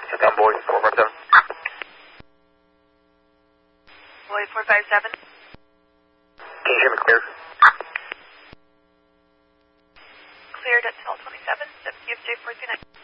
Sit down, boy. 457. Boy 457. Can you hear me clear? Cleared at 1227. WFJ 429.